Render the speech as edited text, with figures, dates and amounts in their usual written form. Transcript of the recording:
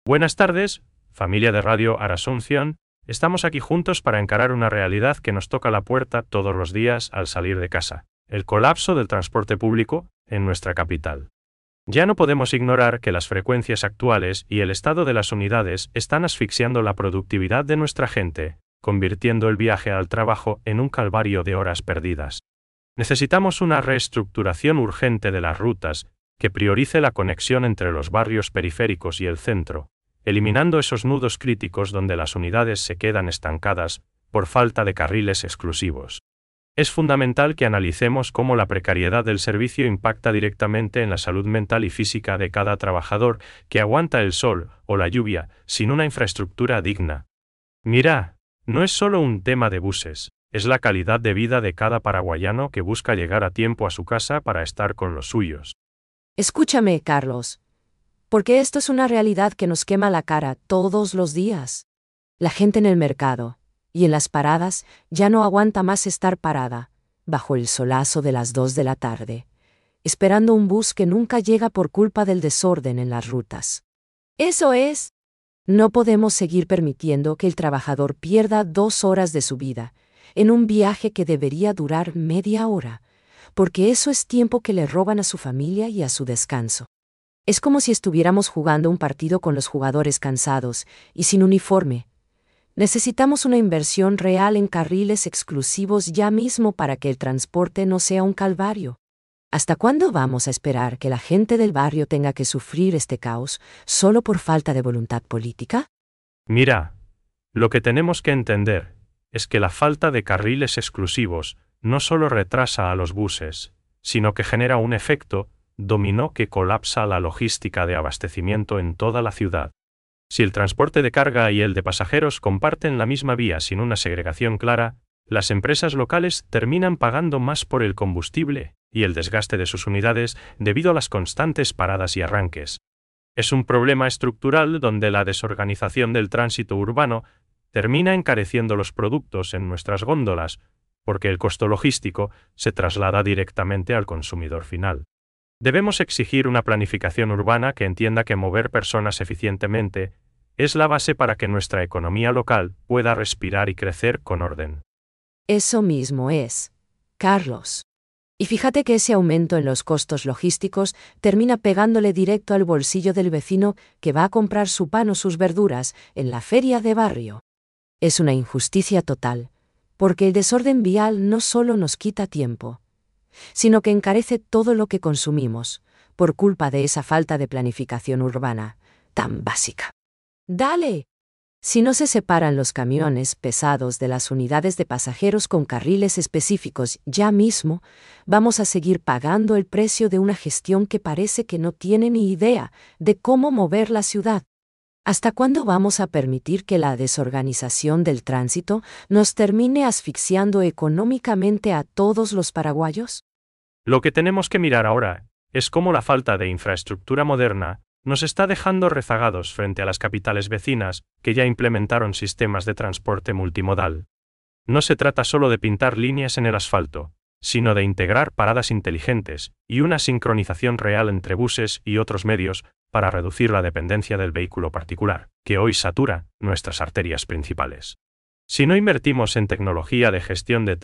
Buenas tardes, familia de Radio Asunción. Estamos aquí juntos para encarar una realidad que nos toca la puerta todos los días al salir de casa: el colapso del transporte público en nuestra capital. Ya no podemos ignorar que las frecuencias actuales y el estado de las unidades están asfixiando la productividad de nuestra gente, convirtiendo el viaje al trabajo en un calvario de horas perdidas. Necesitamos una reestructuración urgente de las rutas que priorice la conexión entre los barrios periféricos y el centro, eliminando esos nudos críticos donde las unidades se quedan estancadas por falta de carriles exclusivos. Es fundamental que analicemos cómo la precariedad del servicio impacta directamente en la salud mental y física de cada trabajador que aguanta el sol o la lluvia sin una infraestructura digna. Mira, no es solo un tema de buses, es la calidad de vida de cada paraguayano que busca llegar a tiempo a su casa para estar con los suyos. Escúchame, Carlos, porque esto es una realidad que nos quema la cara todos los días. La gente en el mercado y en las paradas ya no aguanta más estar parada, bajo el solazo de las 2 de la tarde, esperando un bus que nunca llega por culpa del desorden en las rutas. Eso es. No podemos seguir permitiendo que el trabajador pierda 2 horas de su vida en un viaje que debería durar media hora, porque eso es tiempo que le roban a su familia y a su descanso. Es como si estuviéramos jugando un partido con los jugadores cansados y sin uniforme. Necesitamos una inversión real en carriles exclusivos ya mismo para que el transporte no sea un calvario. ¿Hasta cuándo vamos a esperar que la gente del barrio tenga que sufrir este caos solo por falta de voluntad política? Mira, lo que tenemos que entender es que la falta de carriles exclusivos no solo retrasa a los buses, sino que genera un efecto dominó que colapsa la logística de abastecimiento en toda la ciudad. Si el transporte de carga y el de pasajeros comparten la misma vía sin una segregación clara, las empresas locales terminan pagando más por el combustible y el desgaste de sus unidades debido a las constantes paradas y arranques. Es un problema estructural donde la desorganización del tránsito urbano termina encareciendo los productos en nuestras góndolas, porque el costo logístico se traslada directamente al consumidor final. Debemos exigir una planificación urbana que entienda que mover personas eficientemente es la base para que nuestra economía local pueda respirar y crecer con orden. Eso mismo es, Carlos. Y fíjate que ese aumento en los costos logísticos termina pegándole directo al bolsillo del vecino que va a comprar su pan o sus verduras en la feria de barrio. Es una injusticia total, porque el desorden vial no solo nos quita tiempo, sino que encarece todo lo que consumimos, por culpa de esa falta de planificación urbana tan básica. ¡Dale! Si no se separan los camiones pesados de las unidades de pasajeros con carriles específicos ya mismo, vamos a seguir pagando el precio de una gestión que parece que no tiene ni idea de cómo mover la ciudad. ¿Hasta cuándo vamos a permitir que la desorganización del tránsito nos termine asfixiando económicamente a todos los paraguayos? Lo que tenemos que mirar ahora es cómo la falta de infraestructura moderna nos está dejando rezagados frente a las capitales vecinas que ya implementaron sistemas de transporte multimodal. No se trata solo de pintar líneas en el asfalto, sino de integrar paradas inteligentes y una sincronización real entre buses y otros medios para reducir la dependencia del vehículo particular, que hoy satura nuestras arterias principales. Si no invertimos en tecnología de gestión de